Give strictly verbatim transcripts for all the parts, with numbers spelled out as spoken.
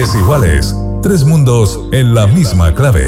Desiguales. Tres mundos en la misma clave.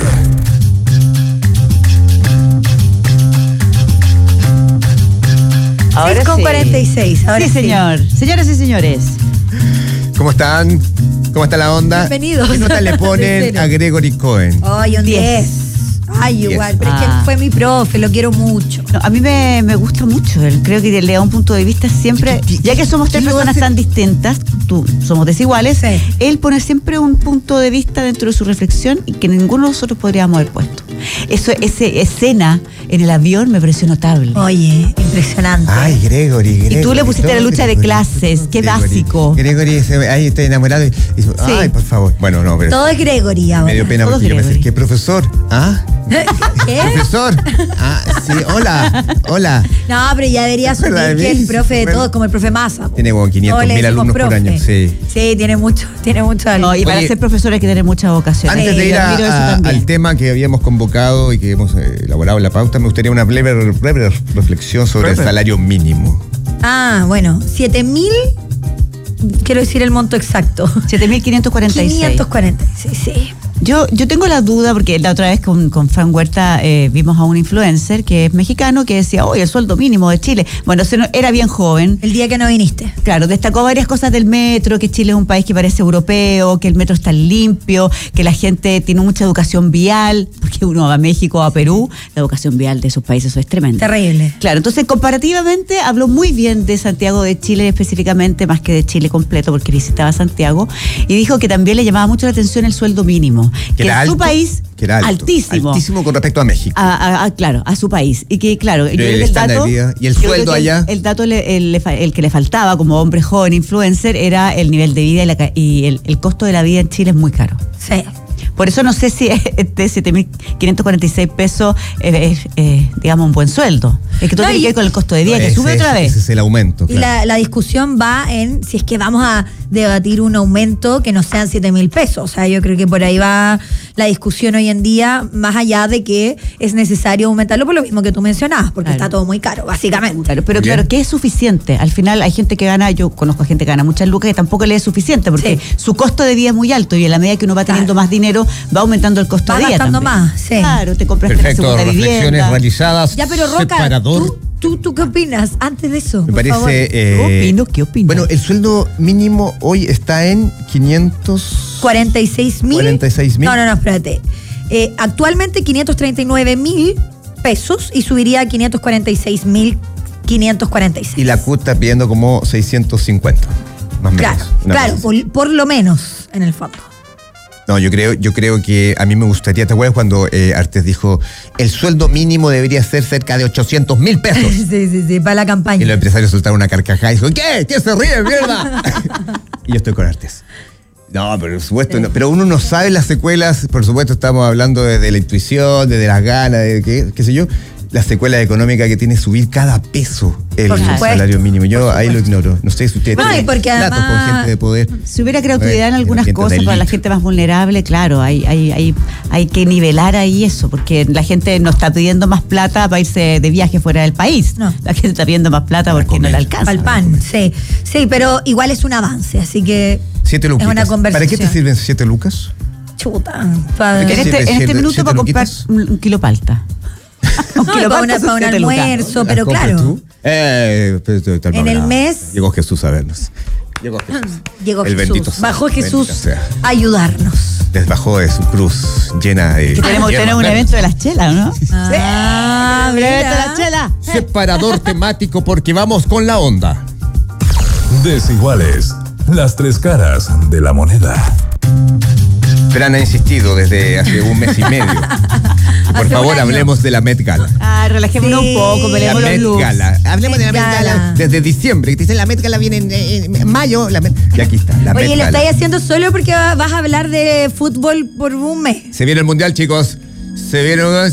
Ahora seis con sí. cuarenta y seis. Ahora sí, sí, señor. Señoras y señores. ¿Cómo están? ¿Cómo está la onda? Bienvenidos. ¿Qué nota le De ponen cero. a Gregory Cohen? Ay, un Diez. diez. Ay, Diez. igual, pero es Ah. que fue mi profe, lo quiero mucho. No, a mí me, me gusta mucho él. Creo que le da un punto de vista siempre. Ya que somos tres ¿Qué lo personas hace? tan distintas, tú somos desiguales, Sí. él pone siempre un punto de vista dentro de su reflexión y que ninguno de nosotros podríamos haber puesto. Eso, esa escena en el avión me pareció notable. Oye, impresionante. Ay, Gregory, Gregory. Y tú le pusiste todo la lucha de Gregory, clases, todo qué Gregory. básico. Gregory, se- ay, estoy enamorado. Y, y dice, ay, por favor. Bueno, no, pero Todo es Gregory ahora. me dio pena Todo porque yo Gregory. pensé, ¿qué profesor? ¿Ah? ¿Qué? ¿Profesor? Ah, sí, hola, hola. No, pero ya debería ¿Te acuerdas asumir de que mí? el profe de Bueno. todos, como el profe Massa. Tiene como quinientos Todos le mil decimos alumnos por profe. año, sí. Sí, tiene mucho, tiene mucho alumno. No, y para Oye, ser profesor hay que tener mucha vocación. Antes de Eh, ir yo a- admiro eso a- también. al tema que habíamos convocado y que hemos eh, elaborado en la pauta, me gustaría una breve, breve reflexión sobre el Breve. salario mínimo. Ah, bueno, siete mil, quiero decir el monto exacto. siete mil quinientos cuarenta y seis. quinientos cuarenta y seis, sí. Yo, yo tengo la duda, porque la otra vez con, con Fran Huerta eh, vimos a un influencer que es mexicano que decía, oye, el sueldo mínimo de Chile. Bueno, se no- era bien joven. El día que no viniste. Claro, destacó varias cosas del metro, que Chile es un país que parece europeo, que el metro está limpio, que la gente tiene mucha educación vial, porque uno va a México o a Perú, la educación vial de esos países es tremenda. Terrible. Claro, entonces comparativamente habló muy bien de Santiago de Chile específicamente, más que de Chile completo, porque visitaba Santiago, y dijo que también le llamaba mucho la atención el sueldo mínimo, que, era en su alto, país, que era alto, altísimo. Altísimo con respecto a México. A, a- a- claro, a su país. Y que, claro, yo El creo que el estándar dato. de vida. ¿Y el yo creo sueldo que el- allá? El, dato, le- el, le fa- el que le faltaba como hombre joven influencer era el nivel de vida y, la ca- y el, el costo de la vida en Chile es muy caro. Sí. Por eso no sé si este siete mil quinientos cuarenta y seis pesos es, es, eh, digamos, un buen sueldo. Es que todo No, tiene y- que ver con el costo de vida, que Ese- sube otra vez. Ese es el aumento. Y claro. la, la discusión va en si es que vamos a debatir un aumento que no sean siete mil pesos. O sea, yo creo que por ahí va la discusión hoy en día, más allá de que es necesario aumentarlo por lo mismo que tú mencionabas, porque Claro. está todo muy caro, básicamente. Claro, pero Muy claro, bien. ¿qué es suficiente? Al final hay gente que gana, yo conozco a gente que gana muchas lucas que tampoco le es suficiente, porque Sí. su costo de vida es muy alto y a la medida que uno va teniendo Claro. más dinero, va aumentando el costo Va de vida gastando también. más, sí. Claro, te compraste Perfecto, la segunda reflexiones vivienda. realizadas. Ya, pero Roca, Separador. ¿tú, tú, ¿tú qué opinas antes de eso? Me por favor? parece. ¿Qué eh, opino? ¿Qué opino? Bueno, el sueldo mínimo hoy está en quinientos cuarenta y seis mil. cuarenta y seis mil. No, no, no, espérate. Eh, actualmente quinientos treinta y nueve mil pesos y subiría a quinientos cuarenta y seis mil quinientos cuarenta y seis. Y la C U T está pidiendo como seiscientos cincuenta. Más o Claro, menos. Una claro, cosa así. por, por lo menos, en el fondo. No, yo creo, yo creo que a mí me gustaría, ¿te acuerdas cuando eh, Artes dijo el sueldo mínimo debería ser cerca de ochocientos mil pesos? Sí, sí, sí, para la Y campaña. los empresarios soltaron una carcajada y dijo, ¿qué? ¿Qué se ríe, mierda? Y yo estoy con Artes. No, pero por supuesto, no. Pero uno no sabe las secuelas, por supuesto estamos hablando desde la intuición, desde las ganas, de qué, qué sé yo, las secuelas económicas que tiene subir cada peso el Por supuesto, salario mínimo. Yo por ahí lo supuesto. ignoro. No sé si ustedes No, y tienen porque datos además- con gente de poder. Si hubiera creatividad en Bueno, algunas gente cosas de para la elite. gente más vulnerable, claro, hay, hay, hay, hay que nivelar ahí eso, porque la gente no está pidiendo más plata para irse de viaje fuera del país. No. La gente está pidiendo más plata Para porque no comer. le alcanza. Al pan, sí. Sí, pero igual es un avance, así que Siete lucas. es una ¿Para conversación. qué te sirven siete lucas? Chuta. pa- En ¿Qué este, sirve? en este ¿Siete- minuto siete para comprar luquitas? un, un kilo palta. Un No, kilo para, palta una- son para un siete lucas. almuerzo, ¿Las pero compras claro. tú? Eh, pero estoy tan En el bravo. mes- Llegó Jesús a vernos. Llegó Jesús. Llegó El bendito Jesús. sea. Bajó Jesús Bendito sea. a ayudarnos. Desbajó de su cruz llena de. Que tenemos que tener un evento de las chelas, ¿no? Ah, un evento de mira. las chelas. Separador temático porque vamos con la onda. Desiguales. Las tres caras de la moneda. Fran ha insistido desde hace un mes y medio. Por Hace favor, un año. hablemos de la Met Gala. Ah, relajémonos Sí. un poco, La peleemos los Met looks. Gala. Hablemos de la Met Met Gala Gala. desde diciembre. Que te dicen la Met Gala viene en, en- en mayo. La Met- Y aquí está, la Oye, Met lo Gala. estáis haciendo solo porque vas a hablar de fútbol por un mes. Se viene el mundial, chicos. Se viene